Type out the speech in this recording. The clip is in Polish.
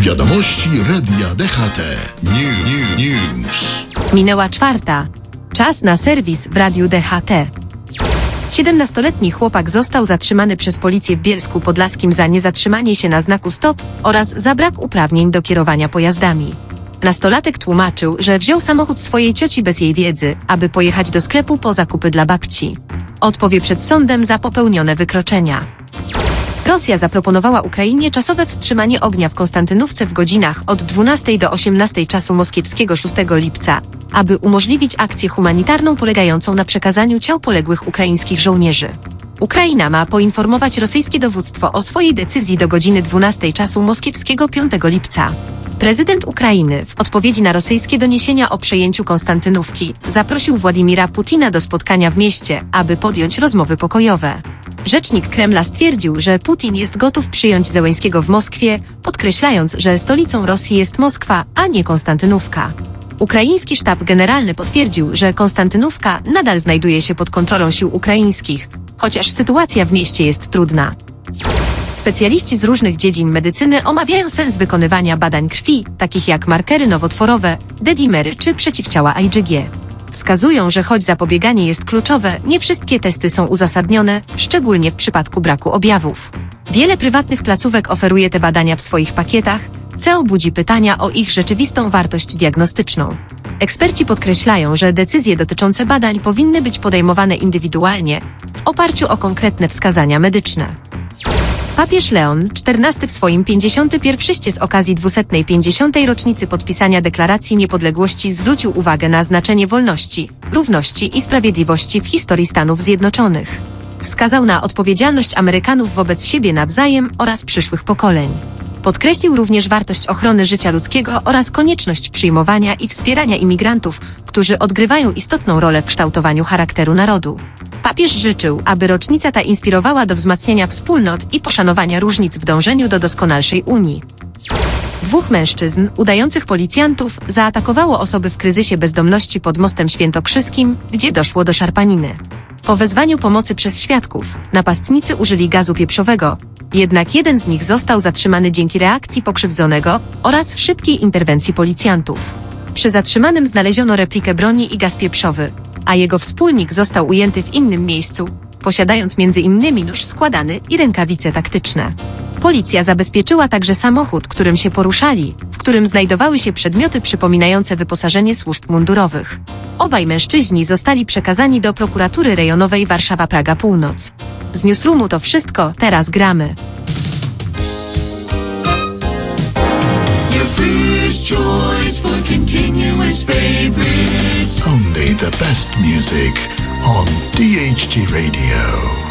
Wiadomości Radia DHT. News. Minęła 4. Czas na serwis w Radiu DHT. 17-letni chłopak został zatrzymany przez policję w Bielsku Podlaskim za niezatrzymanie się na znaku stop oraz za brak uprawnień do kierowania pojazdami. Nastolatek tłumaczył, że wziął samochód swojej cioci bez jej wiedzy, aby pojechać do sklepu po zakupy dla babci. Odpowie przed sądem za popełnione wykroczenia. Rosja zaproponowała Ukrainie czasowe wstrzymanie ognia w Konstantynówce w godzinach od 12 do 18 czasu moskiewskiego 6 lipca, aby umożliwić akcję humanitarną polegającą na przekazaniu ciał poległych ukraińskich żołnierzy. Ukraina ma poinformować rosyjskie dowództwo o swojej decyzji do godziny 12 czasu moskiewskiego 5 lipca. Prezydent Ukrainy w odpowiedzi na rosyjskie doniesienia o przejęciu Konstantynówki zaprosił Władimira Putina do spotkania w mieście, aby podjąć rozmowy pokojowe. Rzecznik Kremla stwierdził, że Putin jest gotów przyjąć Zełenskiego w Moskwie, podkreślając, że stolicą Rosji jest Moskwa, a nie Konstantynówka. Ukraiński sztab generalny potwierdził, że Konstantynówka nadal znajduje się pod kontrolą sił ukraińskich, chociaż sytuacja w mieście jest trudna. Specjaliści z różnych dziedzin medycyny omawiają sens wykonywania badań krwi, takich jak markery nowotworowe, D-dimery czy przeciwciała IgG. Wskazują, że choć zapobieganie jest kluczowe, nie wszystkie testy są uzasadnione, szczególnie w przypadku braku objawów. Wiele prywatnych placówek oferuje te badania w swoich pakietach, co budzi pytania o ich rzeczywistą wartość diagnostyczną. Eksperci podkreślają, że decyzje dotyczące badań powinny być podejmowane indywidualnie, w oparciu o konkretne wskazania medyczne. Papież Leon XIV w swoim 51. z okazji 250. rocznicy podpisania Deklaracji Niepodległości zwrócił uwagę na znaczenie wolności, równości i sprawiedliwości w historii Stanów Zjednoczonych. Wskazał na odpowiedzialność Amerykanów wobec siebie nawzajem oraz przyszłych pokoleń. Podkreślił również wartość ochrony życia ludzkiego oraz konieczność przyjmowania i wspierania imigrantów, którzy odgrywają istotną rolę w kształtowaniu charakteru narodu. Papież życzył, aby rocznica ta inspirowała do wzmacniania wspólnot i poszanowania różnic w dążeniu do doskonalszej Unii. 2 mężczyzn, udających policjantów, zaatakowało osoby w kryzysie bezdomności pod Mostem Świętokrzyskim, gdzie doszło do szarpaniny. Po wezwaniu pomocy przez świadków, napastnicy użyli gazu pieprzowego, jednak jeden z nich został zatrzymany dzięki reakcji pokrzywdzonego oraz szybkiej interwencji policjantów. Przy zatrzymanym znaleziono replikę broni i gaz pieprzowy, a jego wspólnik został ujęty w innym miejscu, posiadając m.in. nóż składany i rękawice taktyczne. Policja zabezpieczyła także samochód, którym się poruszali, w którym znajdowały się przedmioty przypominające wyposażenie służb mundurowych. Obaj mężczyźni zostali przekazani do prokuratury rejonowej Warszawa-Praga Północ. Z Newsroomu to wszystko, teraz gramy. Choice for continuous favorites. Only the best music on DHT Radio.